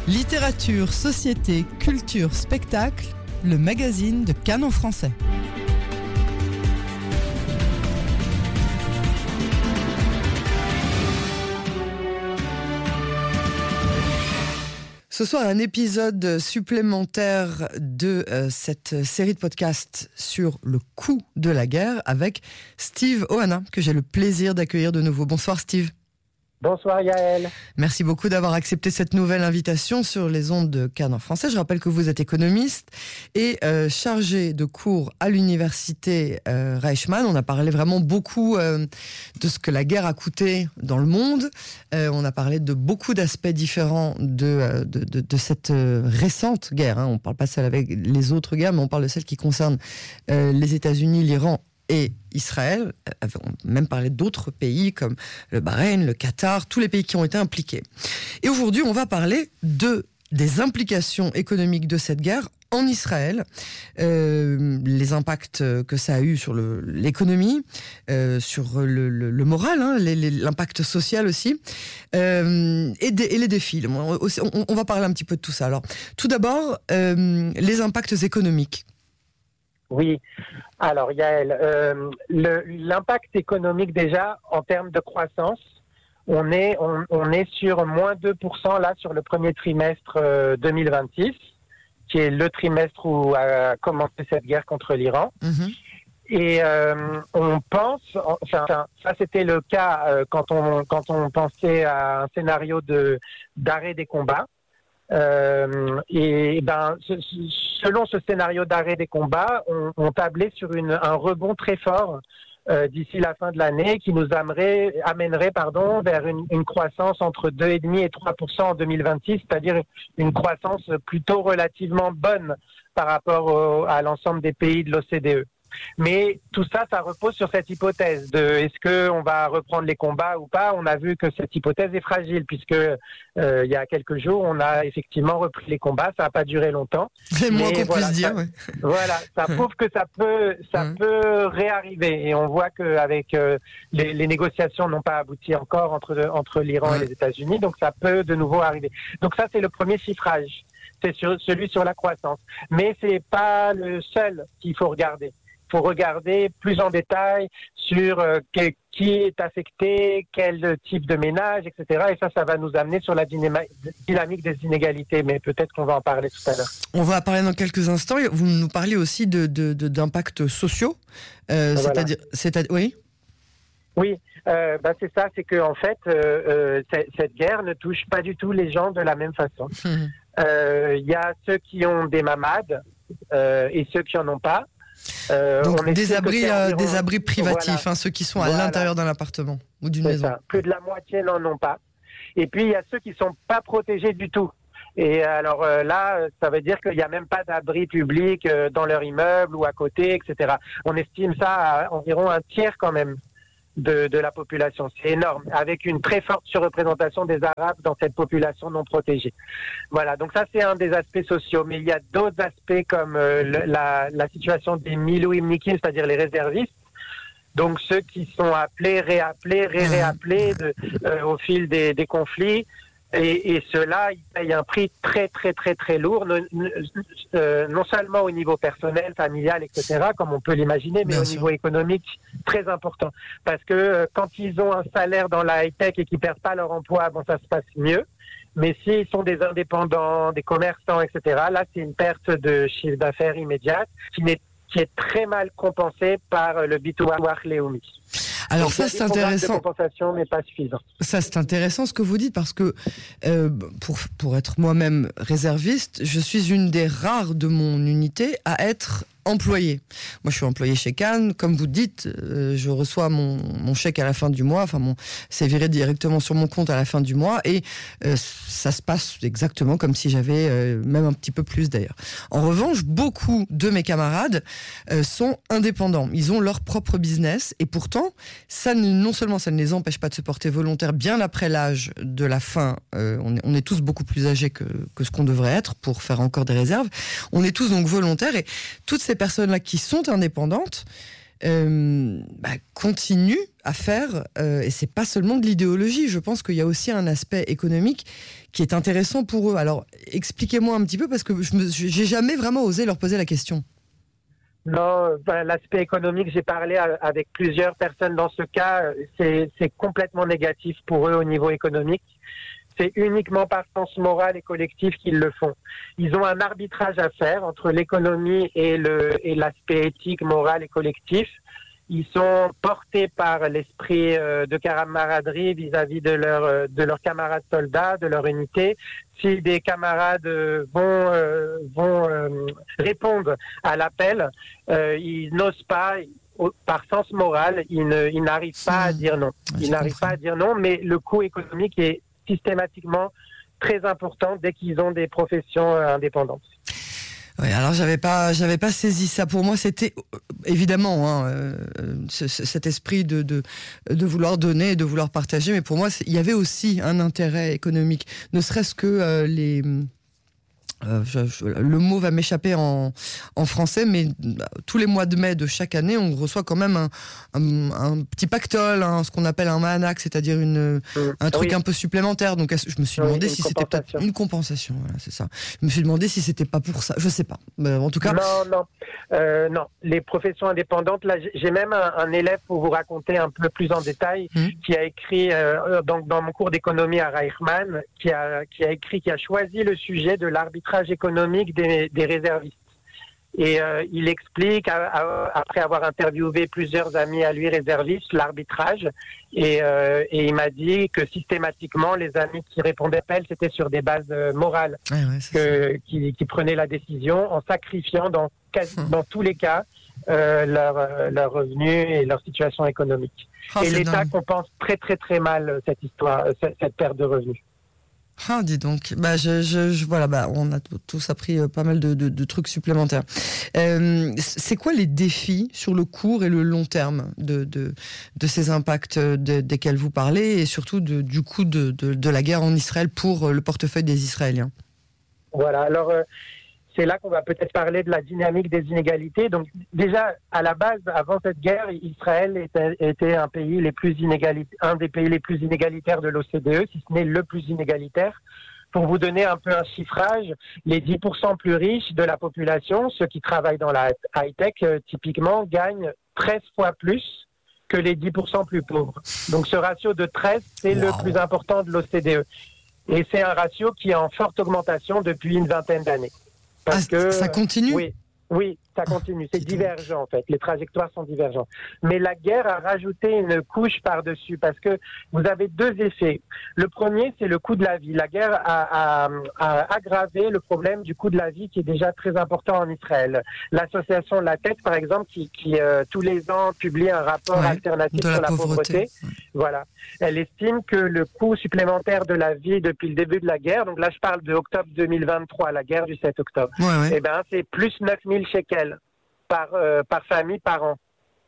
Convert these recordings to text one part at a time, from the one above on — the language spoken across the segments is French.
Littérature, société, culture, spectacle, le magazine de Cannes en français. Ce soir, un épisode supplémentaire de cette série de podcasts sur le coût de la guerre avec Steve Ohana, que j'ai le plaisir d'accueillir de nouveau. Bonsoir Steve. Bonsoir Yael. Merci beaucoup d'avoir accepté cette nouvelle invitation sur les ondes de Cannes en français. Je rappelle que vous êtes économiste et chargé de cours à l'université Reichmann. On a parlé vraiment beaucoup de ce que la guerre a coûté dans le monde. On a parlé de beaucoup d'aspects différents de cette récente guerre. On ne parle pas celle avec les autres guerres, mais on parle de celle qui concerne les États-Unis, l'Iran et Israël. On a même parlé d'autres pays comme le Bahreïn, le Qatar, tous les pays qui ont été impliqués. Et aujourd'hui, on va parler des implications économiques de cette guerre en Israël, les impacts que ça a eu sur l'économie, sur le moral, l'impact social aussi, et les défis. On va parler un petit peu de tout ça. Alors, tout d'abord, les impacts économiques. Oui, alors Yael, l'impact économique déjà en termes de croissance, on est sur moins 2% là sur le premier trimestre 2026, qui est le trimestre où a commencé cette guerre contre l'Iran. Mm-hmm. Et on pense, enfin ça c'était le cas quand on pensait à un scénario d'arrêt des combats. Selon ce scénario d'arrêt des combats, on tablait sur un rebond très fort d'ici la fin de l'année qui nous amènerait vers une croissance entre 2,5 et 3% en 2026, c'est-à-dire une croissance plutôt relativement bonne par rapport à l'ensemble des pays de l'OCDE. Mais tout ça, ça repose sur cette hypothèse de est-ce qu'on va reprendre les combats ou pas. On a vu que cette hypothèse est fragile puisque il y a quelques jours, on a effectivement repris les combats. Ça n'a pas duré longtemps. C'est moins qu'on puisse dire. Ouais. Voilà, ça prouve que ça peut réarriver. Et on voit qu'avec les négociations n'ont pas abouti encore entre l'Iran et les États-Unis. Donc ça peut de nouveau arriver. Donc ça, c'est le premier chiffrage. C'est celui sur la croissance. Mais c'est pas le seul qu'il faut regarder. Il faut regarder plus en détail sur qui est affecté, quel type de ménage, etc. Et ça va nous amener sur la dynamique des inégalités. Mais peut-être qu'on va en parler tout à l'heure. On va en parler dans quelques instants. Vous nous parlez aussi d'impacts sociaux. Voilà. C'est-à-dire, oui. Oui, c'est ça. C'est que en fait, cette guerre ne touche pas du tout les gens de la même façon. Il y a ceux qui ont des mamades et ceux qui en ont pas. Donc des abris privatifs, voilà. Ceux qui sont à l'intérieur d'un appartement ou d'une maison. Ça. Plus de la moitié n'en ont pas. Et puis il y a ceux qui sont pas protégés du tout. Et alors là, ça veut dire qu'il n'y a même pas d'abri public dans leur immeuble ou à côté, etc. On estime ça à environ un tiers quand même de la population. C'est énorme, avec une très forte surreprésentation des Arabes dans cette population non protégée. Voilà, donc ça c'est un des aspects sociaux, mais il y a d'autres aspects comme la situation des Miloumnikim, c'est-à-dire les réservistes, donc ceux qui sont appelés, réappelés au fil des conflits. Et ceux-là, ils payent un prix très, très, très, très lourd, non seulement au niveau personnel, familial, etc., comme on peut l'imaginer, mais au niveau économique, très important. Parce que quand ils ont un salaire dans la high-tech et qu'ils perdent pas leur emploi, ça se passe mieux. Mais s'ils sont des indépendants, des commerçants, etc., là, c'est une perte de chiffre d'affaires immédiate qui est très mal compensée par le Bitoar Leumi. Alors ça c'est intéressant. De compensation mais pas suffisant. Ça c'est intéressant ce que vous dites parce que pour être moi-même réserviste, je suis une des rares de mon unité à être employé. Moi, je suis employé chez Cannes. Comme vous dites, je reçois mon chèque à la fin du mois. C'est viré directement sur mon compte à la fin du mois. Et ça se passe exactement comme si j'avais même un petit peu plus d'ailleurs. En revanche, beaucoup de mes camarades sont indépendants. Ils ont leur propre business. Et pourtant, non seulement ça ne les empêche pas de se porter volontaire bien après l'âge de la fin. On est tous beaucoup plus âgés que ce qu'on devrait être pour faire encore des réserves. On est tous donc volontaires. Et toutes ces personnes-là qui sont indépendantes continuent à faire, et c'est pas seulement de l'idéologie, je pense qu'il y a aussi un aspect économique qui est intéressant pour eux. Alors, expliquez-moi un petit peu, parce que j'ai jamais vraiment osé leur poser la question. Non, l'aspect économique, j'ai parlé avec plusieurs personnes dans ce cas, c'est complètement négatif pour eux au niveau économique. C'est uniquement par sens moral et collectif qu'ils le font. Ils ont un arbitrage à faire entre l'économie et l'aspect éthique, moral et collectif. Ils sont portés par l'esprit de camaraderie vis-à-vis de leurs camarades soldats, de leur unité. Si des camarades vont répondre à l'appel, ils n'osent pas, par sens moral, ils n'arrivent pas à dire non. Ils n'arrivent pas à dire non, mais le coût économique est systématiquement très important dès qu'ils ont des professions indépendantes. Oui, alors j'avais pas saisi ça. Pour moi, c'était évidemment cet esprit de vouloir donner et de vouloir partager, mais pour moi, il y avait aussi un intérêt économique, ne serait-ce que le mot va m'échapper en français, mais tous les mois de mai de chaque année, on reçoit quand même un petit pactole, ce qu'on appelle un manac, c'est-à-dire un truc un peu supplémentaire. Donc je me suis demandé si c'était peut-être une compensation. Voilà, c'est ça. Je me suis demandé si c'était pas pour ça. Je sais pas. Mais en tout cas. Non. Les professions indépendantes. Là, j'ai même un élève pour vous raconter un peu plus en détail qui a écrit dans mon cours d'économie à Reichmann, qui a choisi le sujet de l'arbitrage économique des réservistes. Et il explique, après avoir interviewé plusieurs amis à lui réservistes, l'arbitrage. Et il m'a dit que systématiquement, les amis qui répondaient pas, c'était sur des bases morales, qui prenaient la décision en sacrifiant dans tous les cas leurs revenus et leur situation économique. Et l'État compense très très très mal cette histoire, cette perte de revenus. Ah, dis donc. On a tous appris pas mal de trucs supplémentaires. C'est quoi les défis sur le court et le long terme de ces impacts desquels vous parlez, et surtout du coût de la guerre en Israël pour le portefeuille des Israéliens? Voilà. Alors, c'est là qu'on va peut-être parler de la dynamique des inégalités. Donc, déjà, à la base, avant cette guerre, Israël était un des pays les plus inégalitaires de l'OCDE, si ce n'est le plus inégalitaire. Pour vous donner un peu un chiffrage, les 10% plus riches de la population, ceux qui travaillent dans la high-tech, typiquement, gagnent 13 fois plus que les 10% plus pauvres. Donc, ce ratio de 13, c'est le plus important de l'OCDE. Et c'est un ratio qui est en forte augmentation depuis une vingtaine d'années. Ça continue ? Oui, ça continue. C'est divergent en fait. Les trajectoires sont divergentes. Mais la guerre a rajouté une couche par-dessus parce que vous avez deux effets. Le premier, c'est le coût de la vie. La guerre a aggravé le problème du coût de la vie qui est déjà très important en Israël. L'association La Tête, par exemple, qui tous les ans publie un rapport alternatif sur la pauvreté. Voilà. Elle estime que le coût supplémentaire de la vie depuis le début de la guerre, donc là je parle de octobre 2023, la guerre du 7 octobre, c'est plus 9000 shekels par famille par an.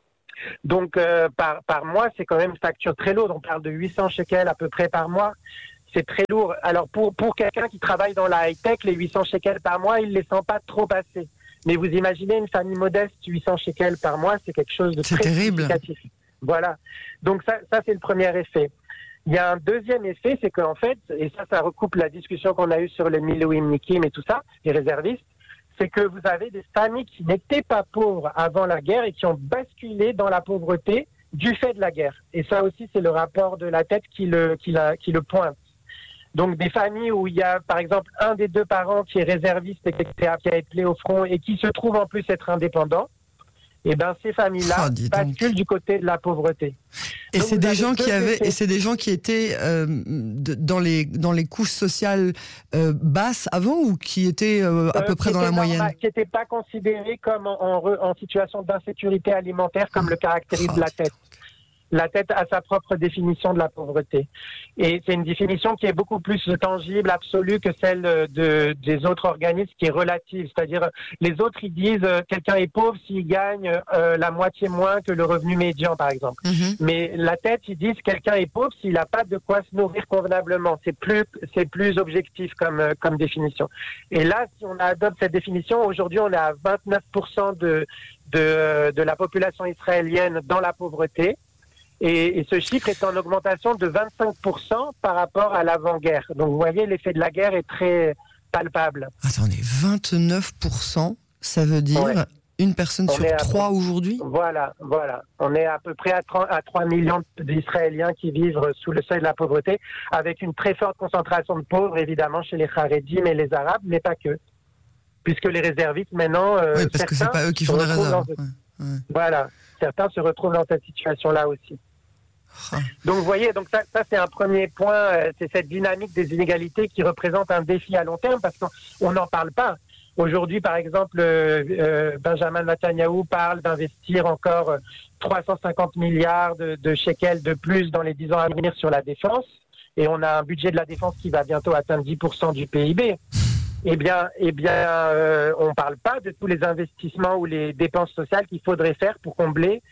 Donc par mois, c'est quand même une facture très lourde. On parle de 800 shekels à peu près par mois. C'est très lourd. Alors pour quelqu'un qui travaille dans la high-tech, les 800 shekels par mois, il ne les sent pas trop passer. Mais vous imaginez une famille modeste, 800 shekels par mois, c'est quelque chose de très significatif. Voilà. Donc ça c'est le premier effet. Il y a un deuxième effet, c'est qu'en fait, et ça recoupe la discussion qu'on a eue sur les Miloïmnikim et tout ça, les réservistes, c'est que vous avez des familles qui n'étaient pas pauvres avant la guerre et qui ont basculé dans la pauvreté du fait de la guerre. Et ça aussi, c'est le rapport de La Tête qui le pointe. Donc des familles où il y a, par exemple, un des deux parents qui est réserviste et qui a été au front et qui se trouve en plus être indépendant, et ces familles-là basculent du côté de la pauvreté. Et c'est des gens qui étaient dans les couches sociales basses avant, ou qui étaient à peu près dans la moyenne, qui n'étaient pas considérés comme en situation d'insécurité alimentaire, comme le caractérise La Tête. La tête a sa propre définition de la pauvreté. Et c'est une définition qui est beaucoup plus tangible, absolue que celle des autres organismes, qui est relative. C'est-à-dire, les autres, ils disent quelqu'un est pauvre s'il gagne la moitié moins que le revenu médian, par exemple. Mais la tête, ils disent quelqu'un est pauvre s'il n'a pas de quoi se nourrir convenablement. C'est plus objectif comme définition. Et là, si on adopte cette définition, aujourd'hui, on est à 29% de la population israélienne dans la pauvreté. Et ce chiffre est en augmentation de 25% par rapport à l'avant-guerre. Donc vous voyez, l'effet de la guerre est très palpable. Attendez, 29%, ça veut dire une personne sur 3 aujourd'hui ? Voilà. On est à peu près à 3 millions d'Israéliens qui vivent sous le seuil de la pauvreté, avec une très forte concentration de pauvres, évidemment, chez les Haredim et les Arabes, mais pas que. Puisque les réservistes, maintenant... oui, parce que c'est pas eux qui font les réserves. Voilà, certains se retrouvent dans cette situation-là aussi. Donc vous voyez, donc ça c'est un premier point, c'est cette dynamique des inégalités qui représente un défi à long terme parce qu'on n'en parle pas. Aujourd'hui, par exemple, Benjamin Netanyahou parle d'investir encore 350 milliards de shekels de plus dans les 10 ans à venir sur la défense, et on a un budget de la défense qui va bientôt atteindre 10% du PIB. Eh bien, on parle pas de tous les investissements ou les dépenses sociales qu'il faudrait faire pour combler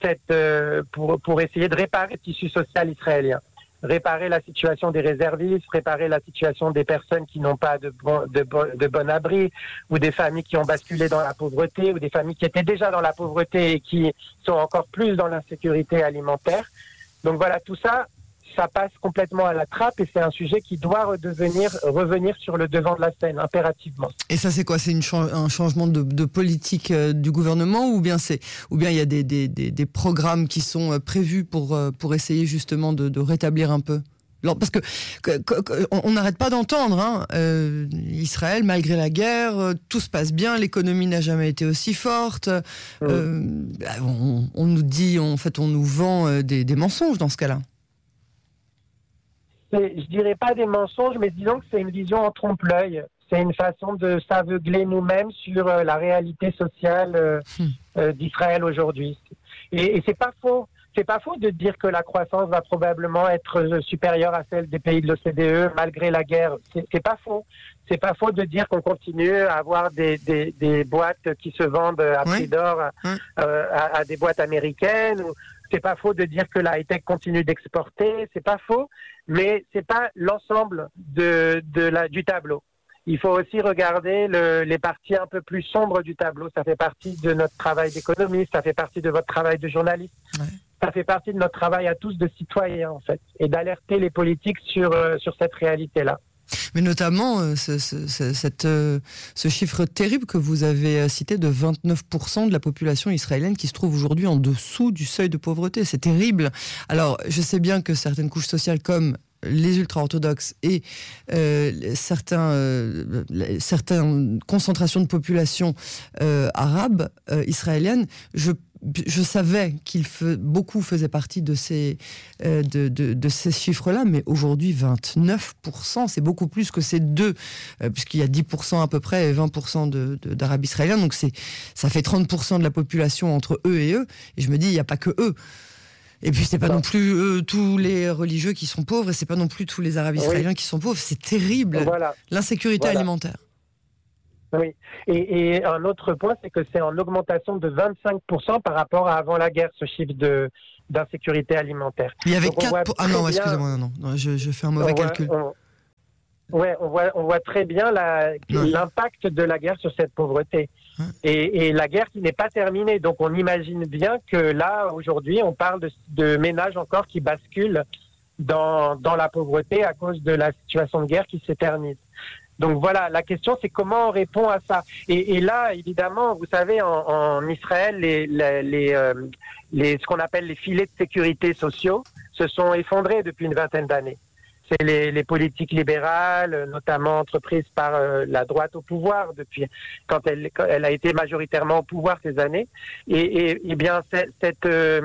pour essayer de réparer le tissu social israélien, réparer la situation des réservistes, réparer la situation des personnes qui n'ont pas de bon abri, ou des familles qui ont basculé dans la pauvreté, ou des familles qui étaient déjà dans la pauvreté et qui sont encore plus dans l'insécurité alimentaire. Donc voilà, tout ça, ça passe complètement à la trappe, et c'est un sujet qui doit revenir sur le devant de la scène, impérativement. Et ça, c'est quoi ? C'est un changement de politique du gouvernement, ou bien il y a des programmes qui sont prévus pour essayer justement de rétablir un peu ? Alors, parce que on n'arrête pas d'entendre, Israël, malgré la guerre, tout se passe bien, l'économie n'a jamais été aussi forte. On nous dit, en fait, on nous vend des mensonges dans ce cas-là. Je dirais pas des mensonges, mais disons que c'est une vision en trompe-l'œil. C'est une façon de s'aveugler nous-mêmes sur la réalité sociale d'Israël aujourd'hui. Et c'est pas faux. C'est pas faux de dire que la croissance va probablement être supérieure à celle des pays de l'OCDE malgré la guerre. C'est pas faux. C'est pas faux de dire qu'on continue à avoir des boîtes qui se vendent à prix d'or à des boîtes américaines. C'est pas faux de dire que la high-tech continue d'exporter. C'est pas faux, mais c'est pas l'ensemble du tableau. Il faut aussi regarder les parties un peu plus sombres du tableau. Ça fait partie de notre travail d'économiste, ça fait partie de votre travail de journaliste. Ça fait partie de notre travail à tous de citoyens, en fait, et d'alerter les politiques sur cette réalité-là. Mais notamment, ce chiffre terrible que vous avez cité de 29% de la population israélienne qui se trouve aujourd'hui en dessous du seuil de pauvreté. C'est terrible. Alors, je sais bien que certaines couches sociales comme les ultra-orthodoxes et certaines concentrations de population arabe, israélienne, je savais beaucoup faisaient partie de ces chiffres-là, mais aujourd'hui 29%, c'est beaucoup plus que ces deux, puisqu'il y a 10% à peu près et 20% d'Arabes israéliens, donc ça fait 30% de la population entre eux, et je me dis, il n'y a pas que eux. Et puis c'est pas non plus tous les religieux qui sont pauvres, et c'est pas non plus tous les Arabes israéliens qui sont pauvres, c'est terrible, l'insécurité alimentaire. Oui, et un autre point, c'est que c'est en augmentation de 25% par rapport à avant la guerre, ce chiffre d'insécurité alimentaire. Il y avait 4... Ah non, excusez-moi, non, je fais un mauvais calcul. On voit très bien l'impact de la guerre sur cette pauvreté. Et la guerre qui n'est pas terminée. Donc on imagine bien que là, aujourd'hui, on parle de ménages encore qui basculent dans la pauvreté à cause de la situation de guerre qui s'éternise. Donc voilà, la question c'est comment on répond à ça. Et là, évidemment, vous savez, en Israël, ce qu'on appelle les filets de sécurité sociaux se sont effondrés depuis une vingtaine d'années. C'est les politiques libérales, notamment entreprises par la droite au pouvoir depuis quand elle a été majoritairement au pouvoir ces années. Et bien cette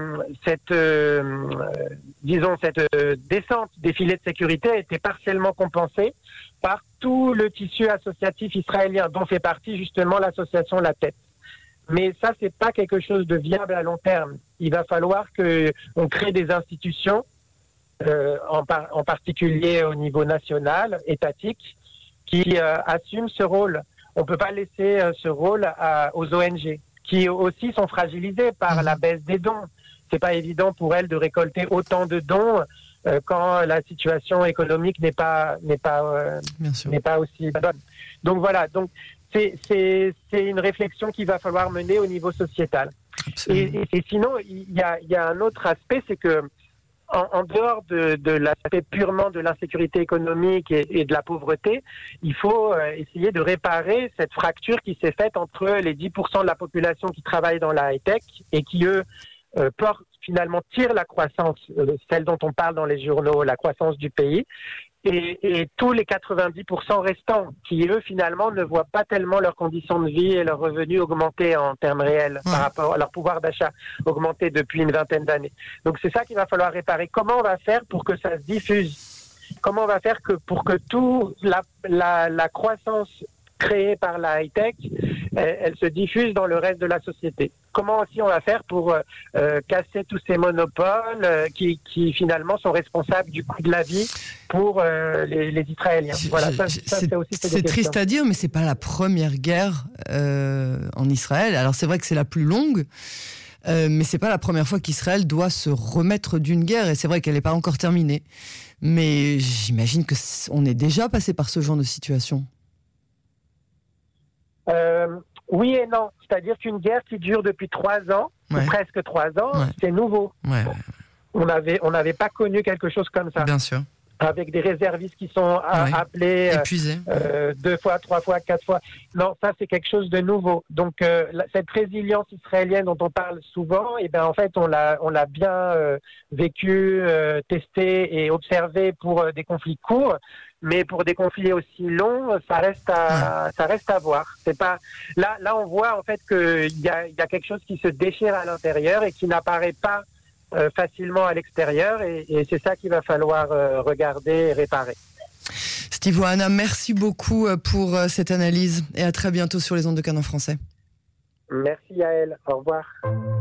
descente des filets de sécurité a été partiellement compensée par tout le tissu associatif israélien, dont fait partie justement l'association La Tête. Mais ça, c'est pas quelque chose de viable à long terme. Il va falloir qu'on crée des institutions, en particulier au niveau national, étatique, qui assument ce rôle. On ne peut pas laisser ce rôle aux ONG, qui aussi sont fragilisées par la baisse des dons. C'est pas évident pour elles de récolter autant de dons quand la situation économique n'est pas aussi bonne. Donc voilà. Donc c'est une réflexion qu'il va falloir mener au niveau sociétal. Et sinon, il y a un autre aspect, c'est que en dehors de l'aspect purement de l'insécurité économique et de la pauvreté, il faut essayer de réparer cette fracture qui s'est faite entre les 10% de la population qui travaille dans la high-tech et qui, eux, finalement tirent la croissance, celle dont on parle dans les journaux, la croissance du pays, et tous les 90% restants qui, eux, finalement, ne voient pas tellement leurs conditions de vie et leurs revenus augmenter en termes réels par rapport à leur pouvoir d'achat augmenter depuis une vingtaine d'années. Donc c'est ça qu'il va falloir réparer. Comment on va faire pour que ça se diffuse ? Comment on va faire pour que toute la croissance créée par la high-tech, elle se diffuse dans le reste de la société. Comment aussi on va faire pour casser tous ces monopoles qui finalement sont responsables du coût de la vie pour les Israéliens. Voilà, c'est triste à dire, mais c'est pas la première guerre en Israël. Alors c'est vrai que c'est la plus longue, mais c'est pas la première fois qu'Israël doit se remettre d'une guerre, et c'est vrai qu'elle n'est pas encore terminée. Mais j'imagine que on est déjà passé par ce genre de situation. Oui et non. C'est-à-dire qu'une guerre qui dure depuis 3 ans, ou presque 3 ans, c'est nouveau. On n'avait pas connu quelque chose comme ça. Bien sûr. Avec des réservistes qui sont appelés épuisés. 2 fois, 3 fois, 4 fois. Non, ça c'est quelque chose de nouveau. Donc cette résilience israélienne dont on parle souvent, et ben en fait on l'a bien vécu, testé et observé pour des conflits courts. Mais pour des conflits aussi longs, ça reste à voir. C'est pas là on voit en fait qu'il y a quelque chose qui se déchire à l'intérieur et qui n'apparaît pas facilement à l'extérieur, et c'est ça qu'il va falloir regarder et réparer. Steve Ohana, merci beaucoup pour cette analyse et à très bientôt sur les ondes de Canon Français. Merci Yael, au revoir.